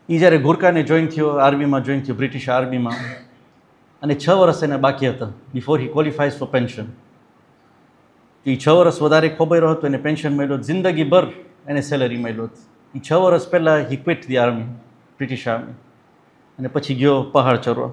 એ જ્યારે ગુરકાને જોઈન થયો, આર્મીમાં જોઈન થયો, બ્રિટિશ આર્મીમાં, અને 6 વર્ષ એને બાકી હતા બિફોર હી ક્વોલિફાઈઝ ફોર પેન્શન. એ 6 વર્ષ વધારે ખોબાઈ હતો, એને પેન્શન મળ્યો, જિંદગીભર એને સેલરી મળ્યો. એ 6 વર્ષ પહેલાં હી quit the army, British army, અને પછી ગયો પહાડ ચરવા.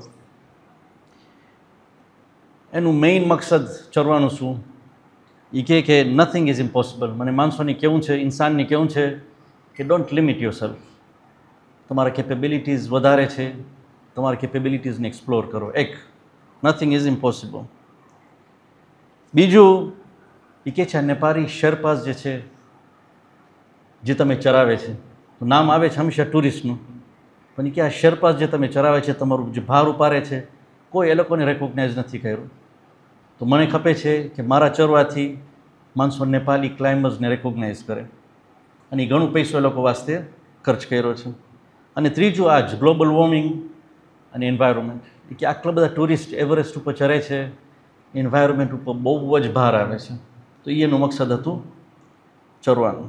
એનું મેઇન મકસદ ચરવાનું શું? એ કહે કે નથિંગ ઇઝ ઇમ્પોસિબલ. મને માણસોને કેવું છે, ઇન્સાનને કેવું છે કે ડોન્ટ લિમિટ યોર સેલ્ફ. તમારા કેપેબિલિટીઝ વધારે છે, તમારા કેપેબિલિટીઝને એક્સપ્લોર કરો. એક, નથિંગ ઇઝ ઇમ્પોસિબલ. બીજું, એ કહે છે નેપાળી શેરપાસ જે છે, જે તમે ચરાવે છે, તો નામ આવે છે હંમેશા ટુરિસ્ટનું, પણ એ કે આ શેરપાસ જે તમે ચરાવે છે, તમારું જે ભાર ઉપારે છે, કોઈ એ લોકોને રેકોગ્નાઇઝ નથી કર્યું. તો મને ખપે છે કે મારા ચરવાથી માણસો નેપાળી ક્લાઇમ્બર્સને રેકોગ્નાઇઝ કરે, અને એ ઘણું પૈસો એ લોકો વાસ્તે ખર્ચ કર્યો છે. અને ત્રીજું, આ જ ગ્લોબલ વોર્મિંગ અને એન્વાયરમેન્ટ, કે આટલા બધા ટુરિસ્ટ એવરેસ્ટ ઉપર ચરે છે, એન્વાયરમેન્ટ ઉપર બહુ જ ભાર આવે છે. તો એનું મકસદ હતું ચરવાનું.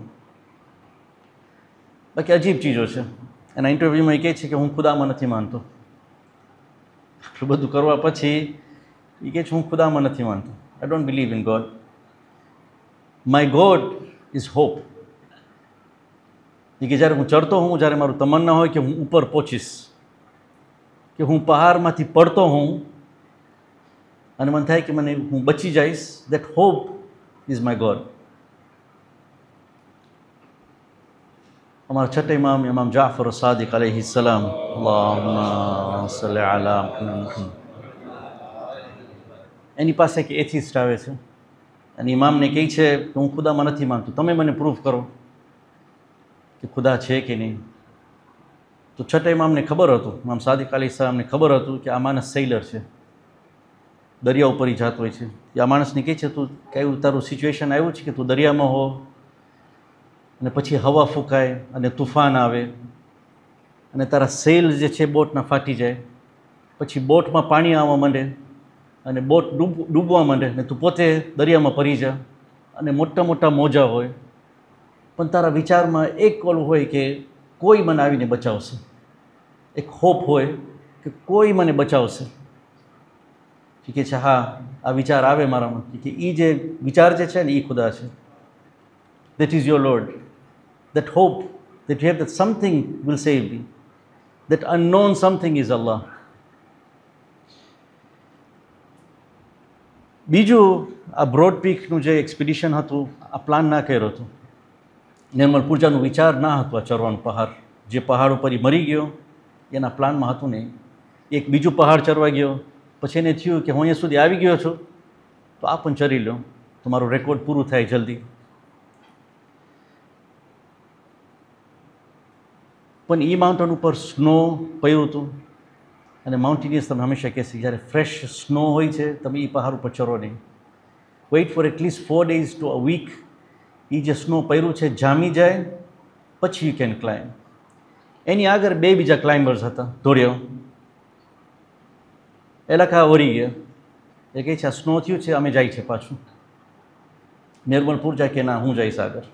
બાકી અજીબ ચીજો છે. એના ઇન્ટરવ્યૂમાં એ કહે છે કે હું ખુદામાં નથી માનતો. આટલું બધું કરવા પછી એ કહે છે હું ખુદામાં નથી માનતો. I don't believe in God. My God is hope. એ કે જ્યારે હું ચડતો હોઉં, જ્યારે મારું તમન્ના હોય કે હું ઉપર પહોંચીશ, કે હું પહાડમાંથી પડતો હોઉં અને મને થાય કે હું બચી જઈશ, that hope is my God. અમારા છઠ્ઠા ઇમામ ઇમામ જાફર સાદિક અલૈહિ સલામ, અલ્લાહુમ્મા સલ્લી અલા મુહમ્મદ, એની પાસે એક એથિસ્ટ આવે છે અને ઇમામને કહે છે કે હું ખુદામાં નથી માનતો, તમે મને પ્રૂફ કરો કે ખુદા છે કે નહીં. તો છઠ્ઠા ઇમામને ખબર હતું, ઇમામ સાદિક અલૈહિ સલામને ખબર હતું કે આ માણસ સેલર છે, દરિયા ઉપર જતો હોય છે. આ માણસને કહે છે તું કયું તારું સિચ્યુએશન આવ્યું છે કે તું દરિયામાં હો અને પછી હવા ફૂંકાય અને તુફાન આવે અને તારા સેલ જે છે બોટના ફાટી જાય, પછી બોટમાં પાણી આવવા માંડે અને બોટ ડૂબવા માંડે ને તું પોતે દરિયામાં પડી જા, અને મોટા મોટા મોજા હોય, પણ તારા વિચારમાં એક ઓલું હોય કે કોઈ મને આવીને બચાવશે, એક હોપ હોય કે કોઈ મને બચાવશે. ઠીક છે, હા આ વિચાર આવે મારામાં કે એ જે વિચાર જે છે ને એ ખુદા છે. That is your Lord. That hope that you have that something will save me. That unknown something is Allah. બીજું, આ બ્રોડ પીકનું જે એક્સપિડિશન હતું, આ પ્લાન ના કર્યો હતો. નિર્મલ પૂજાનો વિચાર ના હતો આ ચરવાનું પહાડ. જે પહાડ ઉપર એ મરી ગયો એના પ્લાનમાં હતું નહીં. એક બીજું પહાડ ચરવા ગયો, પછી એને થયું કે હું અહીંયા સુધી આવી ગયો છું તો આ પણ ચરી લો, તમારું રેકોર્ડ પૂરું થાય જલ્દી. પણ એ માઉન્ટેન ઉપર સ્નો પડ્યું હતું, અને માઉન્ટેનિયર્સ તમે હંમેશા કહેશે જ્યારે ફ્રેશ સ્નો હોય છે તમે એ પહાડ ઉપર ચરો નહીં. Weight four at least 4 days to a week. એ જે સ્નો પડ્યું છે જામી જાય પછી યુ કેન ક્લાઇમ્બ. એની આગળ 2 બીજા ક્લાઇમ્બર્સ હતા, દોડ્યો, એ લખા વળી ગયા. એ કહે છે આ સ્નો થયું છે, અમે જાય છે પાછું. નિર્મલપુર જાય કે ના હું જઈશ આગળ.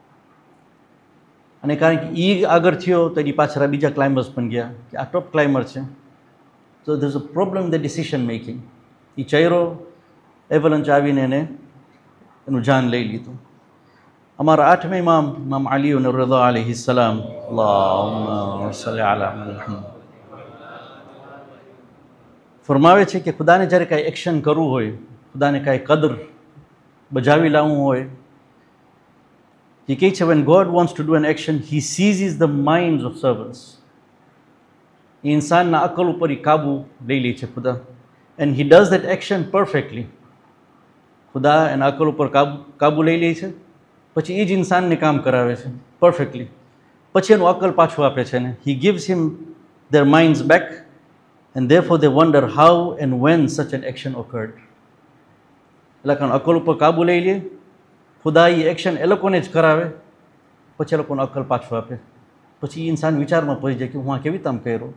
અને કારણ કે એ આગળ થયો તો એની પાછળ બીજા ક્લાઇમ્બર્સ પણ ગયા કે આ ટોપ ક્લાઇમ્બર છે. તો ધર is a problem the decision making. એ ચહેરો એવલંચ આવીને એને એનું જાન લઈ લીધું. અમારા 8મા ઇમામ ઇમામ અલી રઝા અલૈહિ સલામ, અલ્લાહુમ્મા સલ્લી અલા મુહમ્મદ, ફરમાવે છે કે ખુદાને જ્યારે કાંઈ એક્શન કરવું હોય, ખુદાને કાંઈ કદર બજાવી લાવવું હોય, he કહે છે when God wants to do an action, he seizes the minds of servants. એ ઇન્સાનના અકલ ઉપર એ કાબુ લઈ લે છે ખુદા, and he does that action perfectly. ખુદા એના અકલ ઉપર કાબુ લઈ લે છે, પછી એ જ ઇન્સાનને કામ કરાવે છે પરફેક્ટલી, પછી એનું અકલ પાછું આપે છે ને. he gives him their minds back and therefore they wonder how and when such an action occurred. એટલે કારણ અકલ ઉપર કાબુ લઈ લે ખુદા, એ એક્શન એ લોકોને જ કરાવે, પછી એ લોકોને અકલ પાછું આપે, પછી એ ઇન્સાન વિચારમાં પડી જાય કે હું આ કેવી રીતે આમ કર્યો.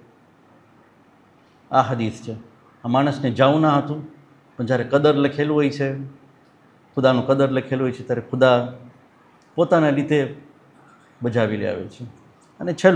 આ હદીસ છે. આ માણસને જાવું ના હતું, પણ જ્યારે કદર લખેલું હોય છે, ખુદાનું કદર લખેલું હોય છે, ત્યારે ખુદા પોતાના રીતે બજાવી લે આવે છે. અને છેલ્લું